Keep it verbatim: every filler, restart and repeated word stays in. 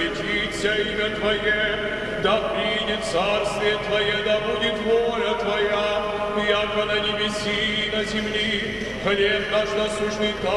святится имя Твое, да придет царствие Твое, да будет воля Твоя, яко на небеси и на земли. Хлеб наш насущный